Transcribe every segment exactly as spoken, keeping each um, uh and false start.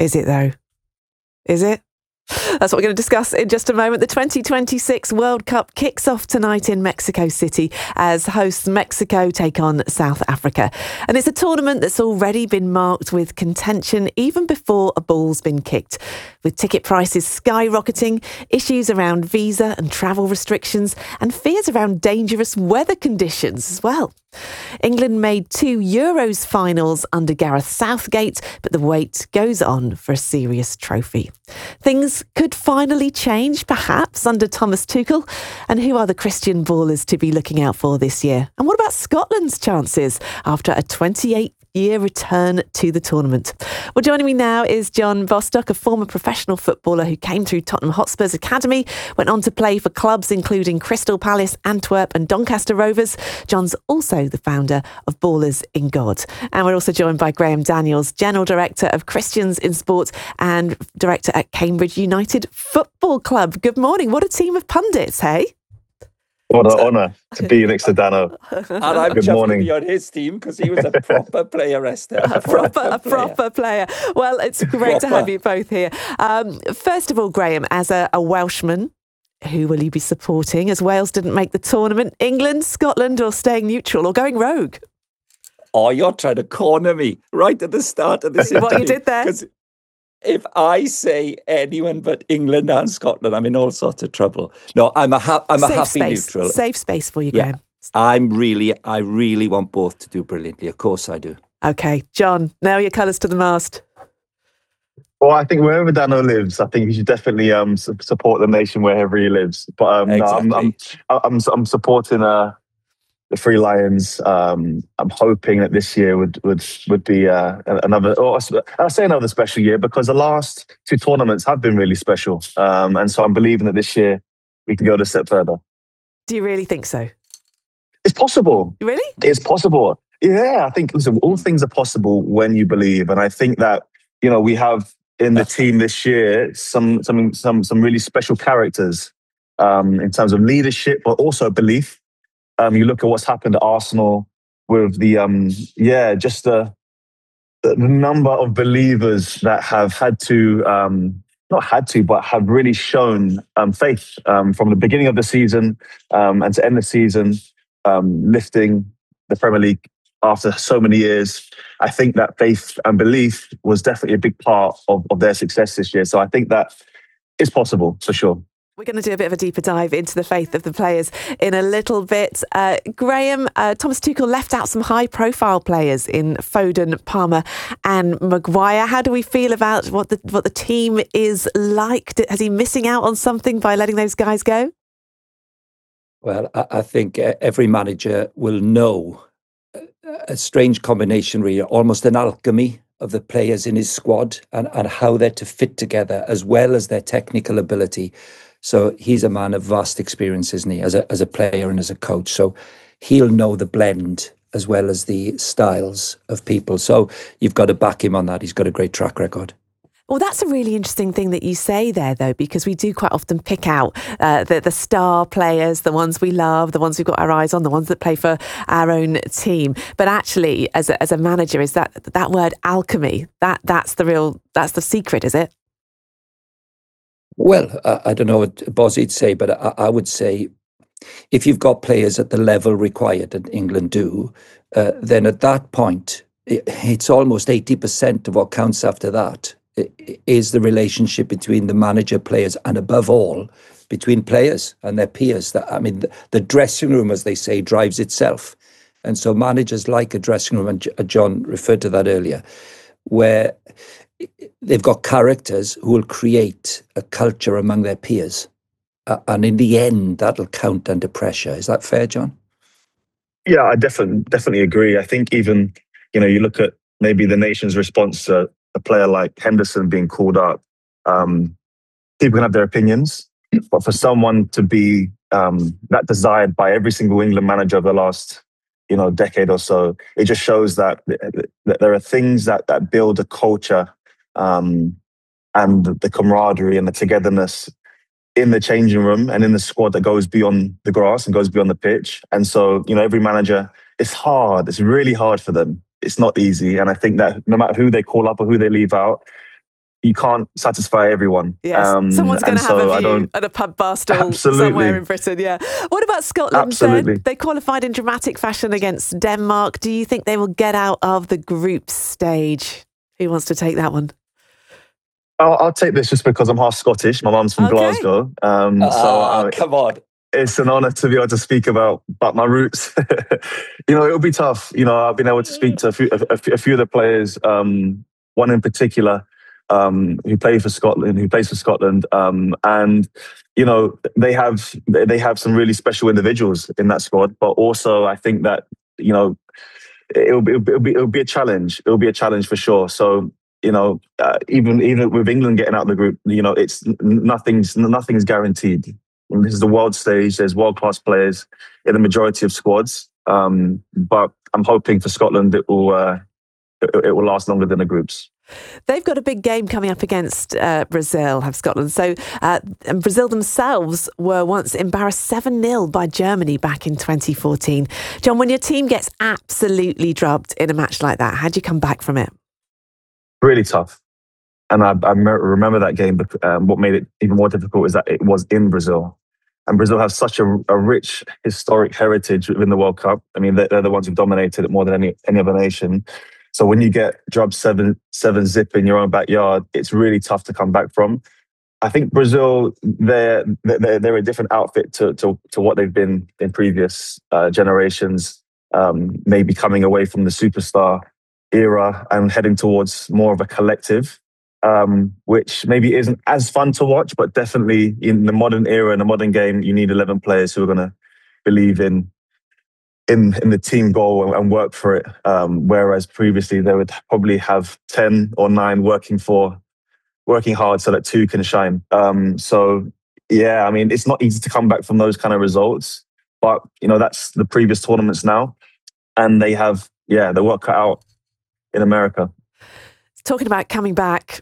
Is it though? Is it? That's what we're going to discuss in just a moment. The twenty twenty-six World Cup kicks off tonight in Mexico City as hosts Mexico take on South Africa. And it's a tournament that's already been marked with contention even before a ball's been kicked. With ticket prices skyrocketing, issues around visa and travel restrictions, and fears around dangerous weather conditions as well. England made two Euros finals under Gareth Southgate, but the wait goes on for a serious trophy. Things could finally change, perhaps, under Thomas Tuchel. And who are the Christian ballers to be looking out for this year? And what about Scotland's chances after a twenty-eight year return to the tournament? Well, joining me now is John Bostock, a former professional footballer who came through Tottenham Hotspur's academy, went on to play for clubs including Crystal Palace, Antwerp and Doncaster Rovers. John's also the founder of Ballers in God. And we're also joined by Graham Daniels, General Director of Christians in Sport and Director at Cambridge United Football Club. Good morning. What a team of pundits, hey? What an honour to be next to Dano. And I'm Good morning. on his team because he was a proper player, Esther. A, a proper, a proper player. Well, it's great to have you both here. Um, first of all, Graham, as a, a Welshman, who will you be supporting as Wales didn't make the tournament? England, Scotland, or staying neutral or going rogue? Oh, you're trying to corner me right at the start of this See what you did there? If I say anyone but England and Scotland, I'm in all sorts of trouble. No, I'm a ha- I'm Safe a happy space. neutral. Safe space for you, Graham. Yeah, I'm really, I really want both to do brilliantly. Of course I do. Okay, John, now your colours to the mast. Well, I think wherever Dano lives, I think he should definitely um, su- support the nation wherever he lives. But um, exactly. no, I'm, I'm, I'm, I'm supporting uh, the Three Lions. Um, I'm hoping that this year would would would be uh, another. Or I say another special year because the last two tournaments have been really special, um, and so I'm believing that this year we can go a step further. Do you really think so? It's possible. Really? It's possible. Yeah, I think listen, all things are possible when you believe, and I think that you know we have in the team this year some some some some really special characters um, in terms of leadership, but also belief. Um, you look at what's happened at Arsenal with the, um, yeah, just the, the number of believers that have had to, um, not had to, but have really shown um, faith um, from the beginning of the season um, and to end the season, um, lifting the Premier League after so many years. I think that faith and belief was definitely a big part of, of their success this year. So I think that it's possible for sure. We're going to do a bit of a deeper dive into the faith of the players in a little bit. Uh, Graham, uh, Thomas Tuchel left out some high-profile players in Foden, Palmer and Maguire. How do we feel about what the what the team is like? Is he missing out on something by letting those guys go? Well, I, I think uh, every manager will know a strange combination, really, almost an alchemy of the players in his squad and, and how they're to fit together as well as their technical ability. So he's a man of vast experience, isn't he, as a as a player and as a coach. So he'll know the blend as well as the styles of people. So you've got to back him on that. He's got a great track record. Well, that's a really interesting thing that you say there, though, because we do quite often pick out uh, the, the star players, the ones we love, the ones we've got our eyes on, the ones that play for our own team. But actually, as a, as a manager, is that that word alchemy, that that's the real, that's the secret, is it? Well, I, I don't know what Bozzy'd say, but I, I would say if you've got players at the level required that England do, uh, then at that point, it, it's almost eighty percent of what counts after that is the relationship between the manager, players, and above all, between players and their peers. That I mean, the, the dressing room, as they say, drives itself. And so managers like a dressing room, and John referred to that earlier, where they've got characters who will create a culture among their peers. Uh, and in the end, that'll count under pressure. Is that fair, John? Yeah, I definitely definitely agree. I think even, you know, you look at maybe the nation's response to a player like Henderson being called up. Um, people can have their opinions, but for someone to be um, that desired by every single England manager of the last, you know, decade or so, it just shows that, that there are things that that build a culture um, and the camaraderie and the togetherness in the changing room and in the squad that goes beyond the grass and goes beyond the pitch. And so, you know, every manager, it's hard. It's really hard for them. It's not easy. And I think that no matter who they call up or who they leave out, you can't satisfy everyone. Yes, um, someone's going to have so a view at a pub bar stall absolutely. somewhere in Britain. Yeah. What about Scotland? Absolutely. Uh, they qualified in dramatic fashion against Denmark. Do you think they will get out of the group stage? Who wants to take that one? I'll, I'll take this just because I'm half Scottish. My mum's from okay. Glasgow. Um, uh, so uh, come on. It's an honour to be able to speak about, about my roots. You know, it'll be tough. You know, I've been able to speak to a few, a, a few of the players, um, one in particular, um, who plays for Scotland, who plays for Scotland. Um, and, you know, they have they have some really special individuals in that squad. But also, I think that, you know, it'll be, it'll be, it'll be a challenge. It'll be a challenge for sure. So, you know, uh, even even with England getting out of the group, you know, it's nothing's nothing's guaranteed. And this is the world stage. There's world-class players in the majority of squads. Um, but I'm hoping for Scotland it will uh, it, it will last longer than the groups. They've got a big game coming up against uh, Brazil, have Scotland. So uh, Brazil themselves were once embarrassed seven nil by Germany back in twenty fourteen. John, when your team gets absolutely drubbed in a match like that, how do you come back from it? Really tough. And I, I remember that game. But um, what made it even more difficult is that it was in Brazil. And Brazil have such a, a rich historic heritage within the World Cup. I mean, they're, they're the ones who've dominated it more than any any other nation. So when you get drubbed seven seven zip in your own backyard, it's really tough to come back from. I think Brazil, they're they're, they're a different outfit to, to to what they've been in previous uh, generations. Um, maybe coming away from the superstar era and heading towards more of a collective. Um, which maybe isn't as fun to watch, but definitely in the modern era, in the modern game, you need eleven players who are going to believe in in in the team goal and, and work for it. Um, whereas previously, they would probably have ten or nine working for working hard so that two can shine. Um, so yeah, I mean, it's not easy to come back from those kind of results, but you know that's the previous tournaments now, and they have yeah the work cut out in America. Talking about coming back,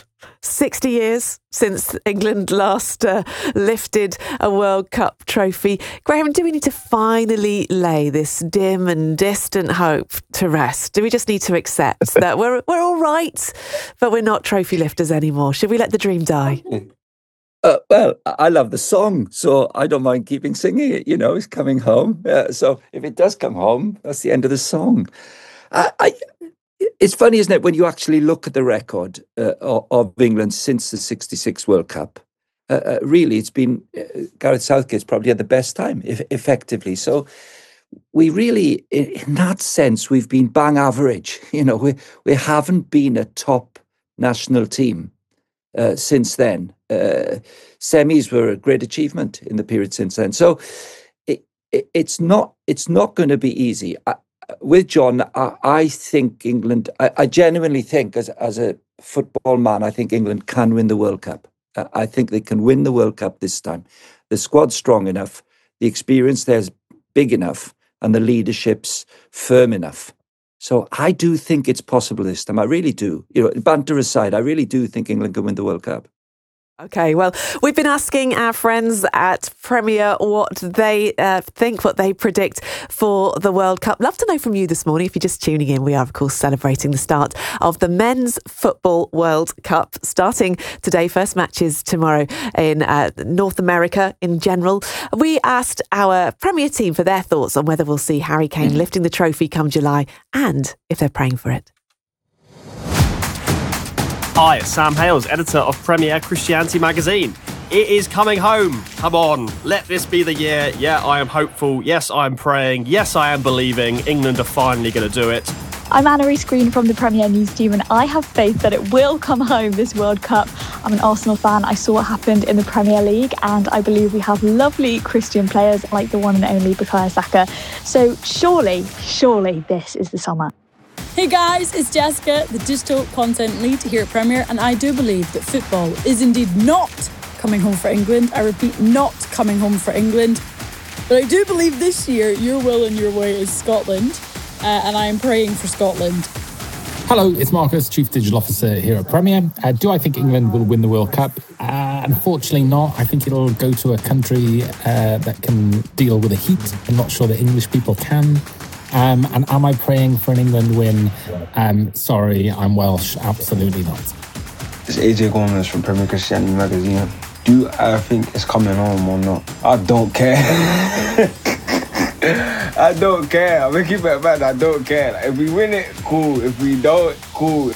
sixty years since England last uh, lifted a World Cup trophy. Graham, do we need to finally lay this dim and distant hope to rest? Do we just need to accept that we're we're all right, but we're not trophy lifters anymore? Should we let the dream die? Uh, well, I love the song, so I don't mind keeping singing it. You know, it's coming home. Uh, so if it does come home, that's the end of the song. I... I It's funny, isn't it, when you actually look at the record uh, of England since the sixty-six World Cup. Uh, uh, really, it's been, uh, Gareth Southgate's probably had the best time, if, effectively. So we really, in, in that sense, we've been bang average. You know, we, we haven't been a top national team uh, since then. Uh, semis were a great achievement in the period since then. So it, it, it's not, it's not going to be easy. I, With John, I, I think England, I, I genuinely think as, as a football man, I think England can win the World Cup. Uh, I think they can win the World Cup this time. The squad's strong enough, the experience there's big enough, and the leadership's firm enough. So I do think it's possible this time. I really do. You know, banter aside, I really do think England can win the World Cup. Okay, well, we've been asking our friends at Premier what they uh, think, what they predict for the World Cup. Love to know from you this morning. If you're just tuning in, we are, of course, celebrating the start of the Men's Football World Cup. Starting today, first matches tomorrow in uh, North America in general. We asked our Premier team for their thoughts on whether we'll see Harry Kane mm. lifting the trophy come July and if they're praying for it. Hi, Sam Hales, editor of Premier Christianity magazine. It is coming home. Come on, let this be the year. Yeah, I am hopeful. Yes, I am praying. Yes, I am believing. England are finally going to do it. I'm Anna-Reece Green from the Premier News team, and I have faith that it will come home, this World Cup. I'm an Arsenal fan. I saw what happened in the Premier League, and I believe we have lovely Christian players like the one and only Bukayo Saka. So surely, surely this is the summer. Hey guys, it's Jessica, the digital content lead here at Premier, and I do believe that football is indeed not coming home for England. I repeat, not coming home for England. But I do believe this year your will and your way is Scotland, uh, and I am praying for Scotland. Hello, it's Marcus, Chief Digital Officer here at Premier. Uh, do I think England will win the World Cup? Uh, unfortunately not. I think it'll go to a country uh, that can deal with the heat. I'm not sure the English people can. Um, and am I praying for an England win? Um, sorry, I'm Welsh. Absolutely not. It's A J Gomez from Premier Christianity Magazine. Do I think it's coming home or not? I don't care. I don't care. I'm going to keep it bad. I don't care. Like, if we win it, cool. If we don't, cool.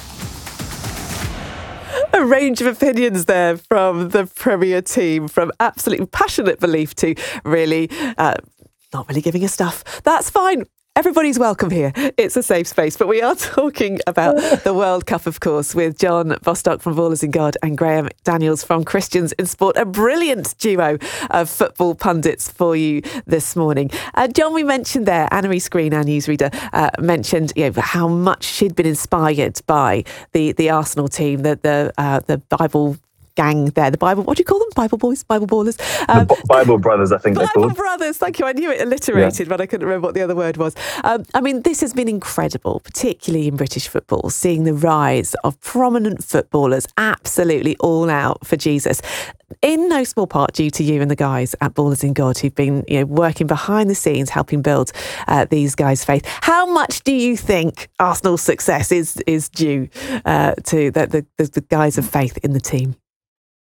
A range of opinions there from the Premier team, from absolutely passionate belief to really uh, not really giving a stuff. That's fine. Everybody's welcome here. It's a safe space. But we are talking about the World Cup, of course, with John Bostock from Ballers in God and Graham Daniels from Christians in Sport. A brilliant duo of football pundits for you this morning. Uh, John, we mentioned there, Anna-Reece Green, our newsreader, uh, mentioned you know, how much she'd been inspired by the, the Arsenal team, the, the, uh, the Bible gang there, the Bible, what do you call them? Bible boys, Bible ballers? Um, the B- Bible brothers, I think Bible they're called. brothers, thank you. I knew it alliterated, yeah. but I couldn't remember what the other word was. Um, I mean, this has been incredible, particularly in British football, seeing the rise of prominent footballers absolutely all out for Jesus. In no small part due to you and the guys at Ballers in God who've been you know, working behind the scenes, helping build uh, these guys' faith. How much do you think Arsenal's success is is due uh, to the, the, the guys of faith in the team?